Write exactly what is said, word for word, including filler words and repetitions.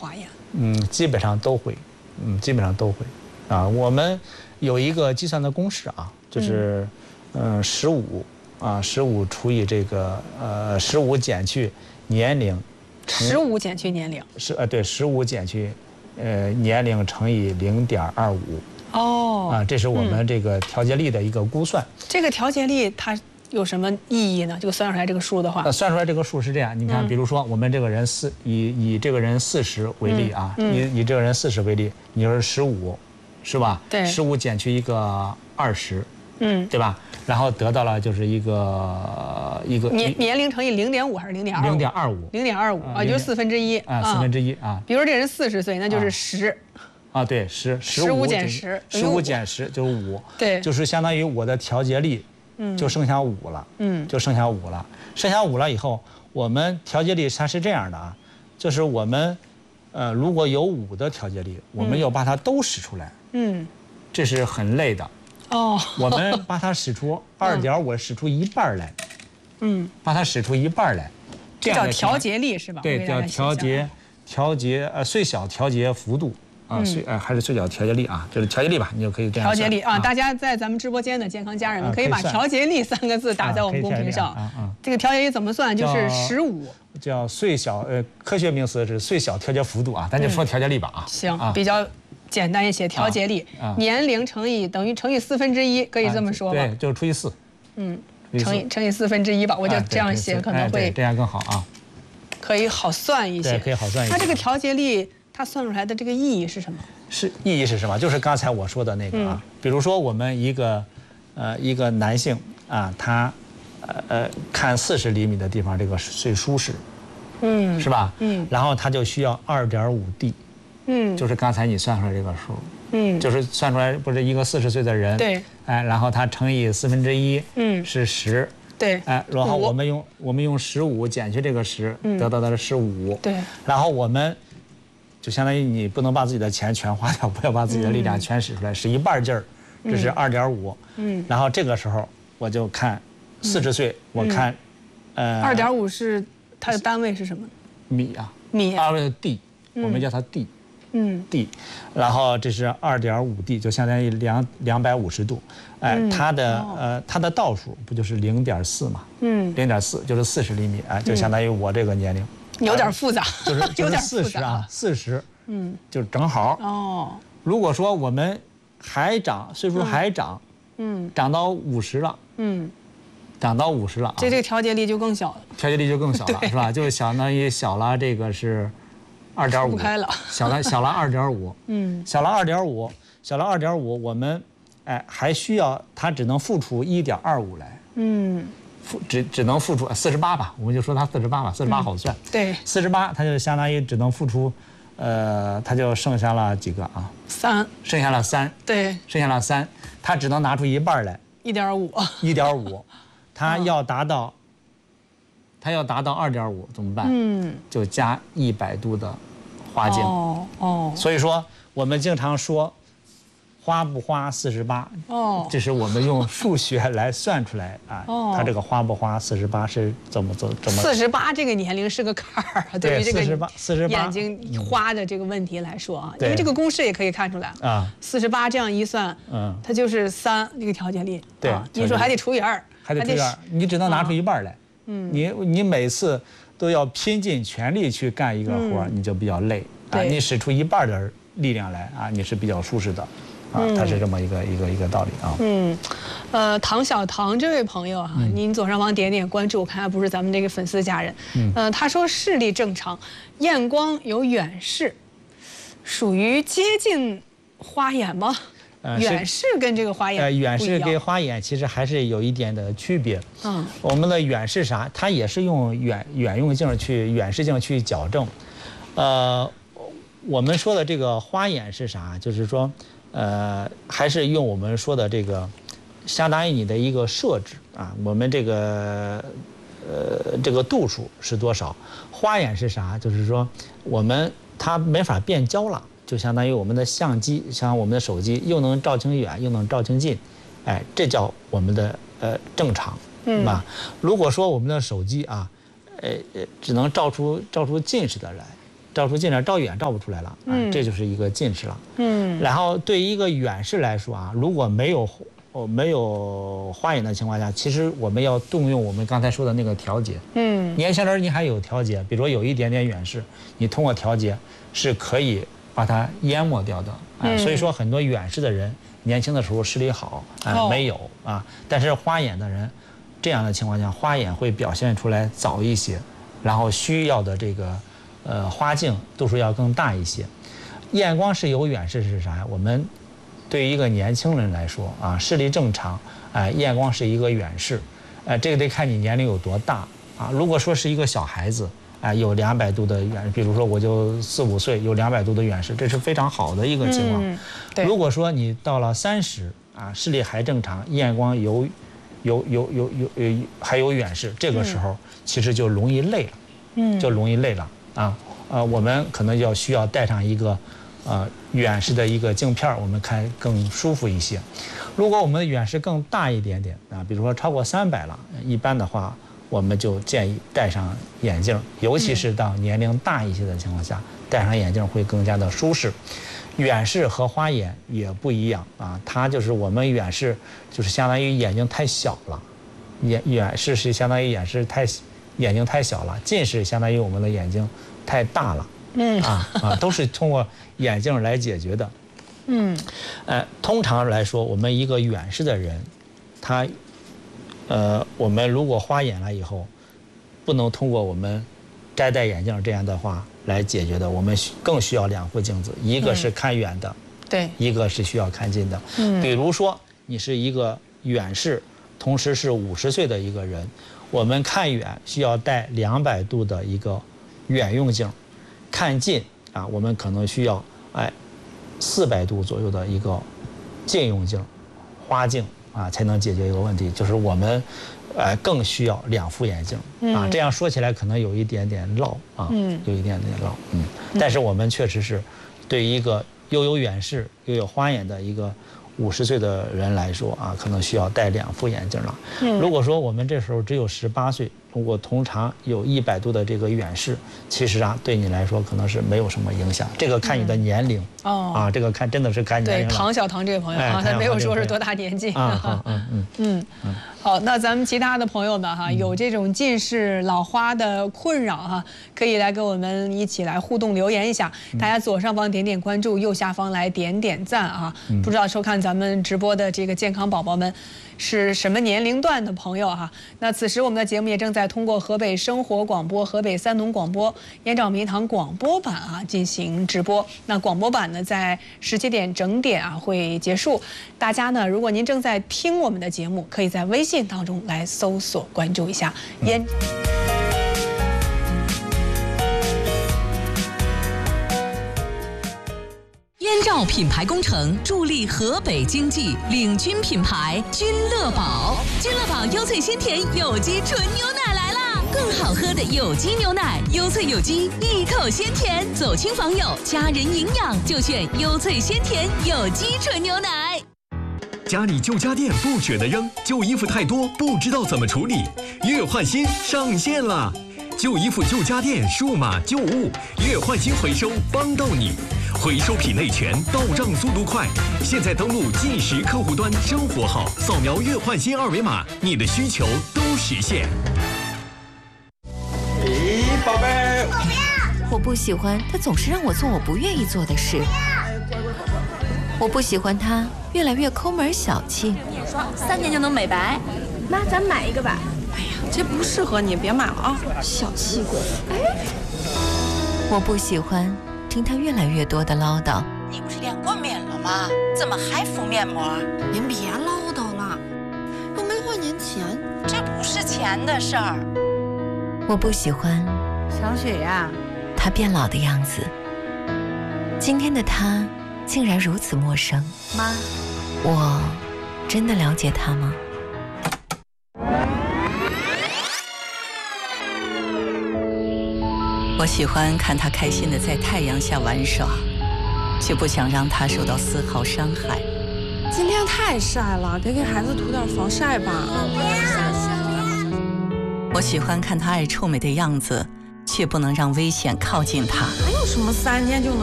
花眼？ 嗯，基本上都会，嗯，基本上都会。啊，我们有一个计算的公式啊，就是嗯十五啊，十五除以这个呃十五减去年龄， 十五减去年龄是呃对，十五减去呃年龄乘以零点二五。 哦， 啊，这是我们这个调节力的一个估算。 这个调节力它有什么意义呢？就算出来这个数的话， 那算出来这个数是这样，你看，比如说我们这个人四以以这个人四十为例啊，以以这个人四十为例，你说十五，是吧？ 对， 十五减去一个二十，嗯，对吧？然后得到了就是一个一个年年龄乘以零点五还是零点二？零点二五， 零点二五啊，就是四分之一啊，四分之一啊。 比如说这人四十岁，那就是十。 啊，对，十十五减十， 十五减十就是五， 对， 就是相当于我的调节力，嗯，就剩下五了，嗯，就剩下五了，剩下五了以后，我们调节力它是这样的啊，就是我们，呃，如果有五的调节力，我们要把它都使出来，嗯，这是很累的，哦，我们把它使出二点五，使出一半来，嗯，把它使出一半来， 这叫调节力是吧？ 对，叫调节，调节呃最小调节幅度。啊，最呃还是最小调节力啊，就是调节力吧，你就可以这样。 调节力啊，大家在咱们直播间的健康家人们可以把“调节力”三个字打在我们公屏上。啊啊，这个调节力怎么算？就是十五。 叫最小呃，科学名词是最小调节幅度啊，咱就说调节力吧啊。 行，比较简单一些，调节力，年龄乘以等于乘以四分之一，可以这么说吧？ 对，就是除以四。嗯， 乘以乘以四分之一吧，我就这样写可能会这样更好啊。 可以好算一些。 对，可以好算一些。 它这个调节力。它算出来的这个意义是什么？ 是意义是什么？就是刚才我说的那个啊，嗯、比如说我们一个，呃，一个男性啊，他，呃呃，看四十厘米的地方，这个最舒适，嗯，是吧？嗯，然后他就需要二点五 D， 嗯，就是刚才你算出来这个数，嗯，就是算出来不是一个四十岁的人， 对， 哎，然后他乘以四分之一，嗯，是十。 对， 哎，然后我们用我们用十五减去这个十，得到的是五。 对， 然后我们。就相当于你不能把自己的钱全花掉，不要把自己的力量全使出来，使一半劲儿，这是二点五。嗯，然后这个时候我就看四十岁，我看，呃， 二点五是它的单位是什么？ 米啊， 米。 二位 D， 我们叫它 D， 嗯 ，D， 然后这是二点五 D， 就相当于两两百五十度。哎，它的呃它的倒数不就是零点四嘛？嗯，零点四就是四十厘米，哎，就相当于我这个年龄。 有点复杂， 就是就是四十啊，四十，嗯，就正好。哦，如果说我们还长，岁数还长，嗯，长到五十了，嗯，长到五十了啊， 这这个调节力就更小了， 调节力就更小了，是吧？就相当于小了这个是二点五， 开了， 小了小了二点五，嗯，小了二点五，小了二点五，我们哎还需要它只能付出一点二五来，嗯。付只只能付出四十八吧，我们就说它四十八吧，四十八好算。 嗯、对， 四十八，它就相当于只能付出，呃，它就剩下了几个啊？ 三， 剩下了三。 对， 剩下了三，它只能拿出一半来。 一点五。 一点五，它要达到，它要达到二点五怎么办？嗯，就加一百度的花精。哦哦。所以说，我们经常说。花不花四十八哦，这是我们用数学来算出来啊。哦，它这个花不花四十八是怎么怎怎么？ 四十八这个年龄是个坎儿啊，对于这个眼睛花的这个问题来说啊，因为这个公式也可以看出来啊。四十八这样一算，嗯，它就是三这个调节力。 对， 你说还得除以二， 还得除以二，你只能拿出一半来。嗯，你你每次都要拼尽全力去干一个活，你就比较累啊。你使出一半的力量来啊，你是比较舒适的。啊，它是这么一个一个一个道理啊。嗯， 呃，唐小唐这位朋友哈、啊，您左上方点点关注，看来不是咱们这个粉丝家人。嗯，呃，他说视力正常，验光有远视，属于接近花眼吗？呃、远视跟这个花眼呃，远视跟花眼其实还是有一点的区别。嗯，我们的远视啥，它也是用远远用镜去远视镜去矫正。呃，我们说的这个花眼是啥？就是说。呃，还是用我们说的这个，相当于你的一个设置啊。我们这个，呃，这个度数是多少？花眼是啥？就是说，我们它没法变焦了，就相当于我们的相机，像我们的手机，又能照清远，又能照清近，哎，这叫我们的呃正常，嗯吧？如果说我们的手机啊，呃呃，只能照出照出近视的来， 照出近视，照远照不出来了，啊，嗯，这就是一个近视了。嗯，然后对于一个远视来说啊，如果没有哦没有花眼的情况下，其实我们要动用我们刚才说的那个调节。嗯，年轻人你还有调节，比如说有一点点远视，你通过调节是可以把它淹没掉的。啊，嗯，所以说很多远视的人年轻的时候视力好啊，呃哦，没有啊，但是花眼的人，这样的情况下花眼会表现出来早一些，然后需要的这个呃花径度数要更大一些。验光是有远视是啥呀？我们对于一个年轻人来说啊，视力正常，哎，验光是一个远视，哎，这个得看你年龄有多大啊。如果说是一个小孩子，哎，有两百度的远视，比如说我就四五岁有两百度的远视，这是非常好的一个情况。嗯，对。如果说你到了三十啊，视力还正常，验光有有有有有有还有远视，这个时候其实就容易累了，嗯，就容易累了啊。呃，我们可能要需要带上一个呃远视的一个镜片，我们看更舒服一些。如果我们的远视更大一点点啊，比如说超过三百了，一般的话我们就建议戴上眼镜，尤其是到年龄大一些的情况下，戴上眼镜会更加的舒适。远视和花眼也不一样啊，它就是我们远视就是相当于眼睛太小了，眼远视是相当于眼视太眼睛太小了，近视相当于我们的眼睛太大了。嗯啊啊，都是通过眼镜来解决的。嗯，呃，通常来说，我们一个远视的人，他，呃，我们如果花眼了以后，不能通过我们摘戴眼镜这样的话来解决的，我们更需要两副镜子，一个是看远的，对，一个是需要看近的。嗯，比如说你是一个远视，同时是五十岁的一个人，我们看远需要戴两百度的一个远用镜。看近啊，我们可能需要哎四百度左右的一个近用镜、花镜啊，才能解决一个问题，就是我们呃更需要两副眼镜啊。这样说起来可能有一点点绕啊，有一点点绕，嗯。但是我们确实是对于一个又有远视又有花眼的一个五十岁的人来说啊，可能需要戴两副眼镜了。如果说我们这时候只有十八岁，如果通常有一百度的这个远视，其实啊，对你来说可能是没有什么影响。这个看你的年龄哦，啊，这个看真的是看年龄了。 对，唐小唐这位朋友啊，他没有说是多大年纪啊。嗯嗯嗯嗯。好，那咱们其他的朋友们哈，有这种近视老花的困扰哈，可以来跟我们一起来互动留言一下。大家左上方点点关注，右下方来点点赞啊。不知道收看咱们直播的这个健康宝宝们是什么年龄段的朋友哈？那此时我们的节目也正在通过河北生活广播、河北三农广播、燕赵迷堂广播版啊进行直播。那广播版呢，在十七点整点啊会结束。大家呢，如果您正在听我们的节目，可以在微信当中来搜索关注一下燕。 燕赵品牌工程助力河北经济，领军品牌君乐宝。君乐宝优萃鲜甜有机纯牛奶来啦！更好喝的有机牛奶，优萃有机，一口鲜甜，走亲访友，家人营养就选优萃鲜甜有机纯牛奶。 家里旧家电不舍得扔，旧衣服太多不知道怎么处理，月换新上线了！旧衣服、旧家电、数码旧物，月换新回收帮到你。回收品类全，到账速度快。现在登录即时客户端生活号，扫描月换新二维码，你的需求都实现。 咦，宝贝， 我不要。我不喜欢他总是让我做我不愿意做的事。我不喜欢他越来越抠门小气。 眼霜三年就能美白， 妈，咱买一个吧。 哎呀，这不适合你，别买了啊！ 小气鬼。哎， 我不喜欢听他越来越多的唠叨。 你不是练过面了吗？怎么还敷面膜？ 您别唠叨了，又没花您钱， 这不是钱的事儿。 我不喜欢小雪呀， 他变老的样子。今天的他竟然如此陌生。 妈， 我真的了解他吗？ 我喜欢看他开心的在太阳下玩耍，却不想让他受到丝毫伤害。 今天太晒了，得给孩子涂点防晒吧。 我喜欢看他爱臭美的样子，却不能让危险靠近他。 还有什么三天就能